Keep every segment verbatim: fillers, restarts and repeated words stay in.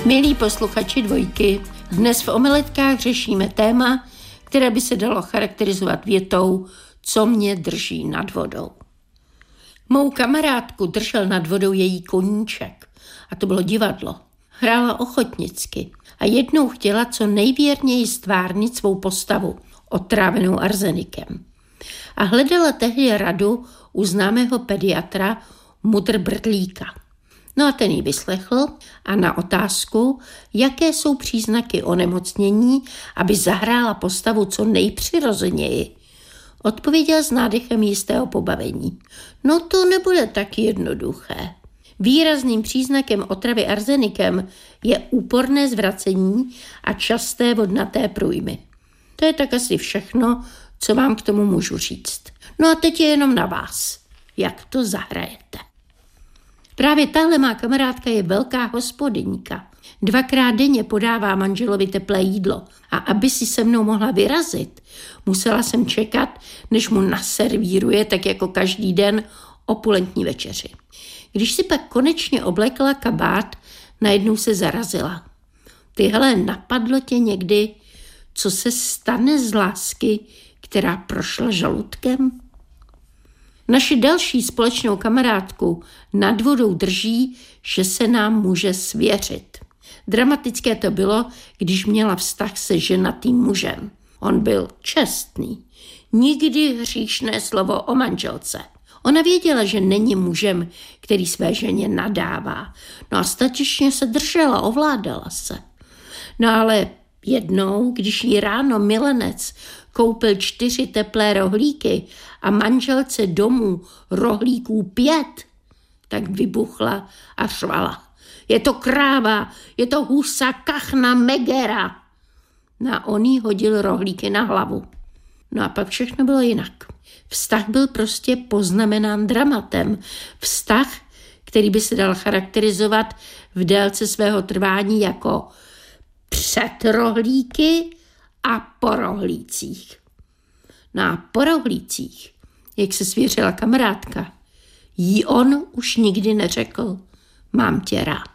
Milí posluchači Dvojky, dnes v Omeletkách řešíme téma, které by se dalo charakterizovat větou, co mě drží nad vodou. Mou kamarádku držel nad vodou její koníček a to bylo divadlo. Hrála ochotnicky a jednou chtěla co nejvěrněji stvárnit svou postavu, otrávenou arzenikem. A hledala tehdy radu u známého pediatra Mudr Brdlíka. No a ten ji vyslechl a na otázku, jaké jsou příznaky onemocnění, aby zahrála postavu co nejpřirozeněji, odpověděl s nádechem jistého pobavení. No to nebude tak jednoduché. Výrazným příznakem otravy arzenikem je úporné zvracení a časté vodnaté průjmy. To je tak asi všechno, co vám k tomu můžu říct. No a teď je jenom na vás, jak to zahrajete. Právě tahle má kamarádka je velká hospodyňka. Dvakrát denně podává manželovi teplé jídlo a aby si se mnou mohla vyrazit, musela jsem čekat, než mu naservíruje tak jako každý den opulentní večeři. Když si pak konečně oblekla kabát, najednou se zarazila. Ty hele, napadlo tě někdy, co se stane z lásky, která prošla žaludkem? Naši další společnou kamarádku nad vodou drží, že se nám může svěřit. Dramatické to bylo, když měla vztah se ženatým mužem. On byl čestný, nikdy hříšné slovo o manželce. Ona věděla, že není mužem, který své ženě nadává. No a statečně se držela, ovládala se. No ale jednou, když jí ráno milenec koupil čtyři teplé rohlíky a manželce domů rohlíků pět, tak vybuchla a řvala. Je to kráva, je to husa, kachna, megera. No a on jí hodil rohlíky na hlavu. No a pak všechno bylo jinak. Vztah byl prostě poznamenán dramatem. Vztah, který by se dal charakterizovat v délce svého trvání jako před rohlíky a po rohlících. No a po rohlících, jak se svěřila kamarádka, jí on už nikdy neřekl, mám tě rád.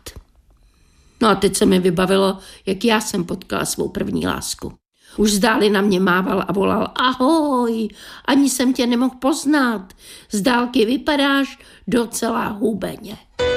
No a teď se mi vybavilo, jak já jsem potkala svou první lásku. Už zdáli na mě mával a volal, ahoj, ani jsem tě nemohl poznat, z dálky vypadáš docela hubeně.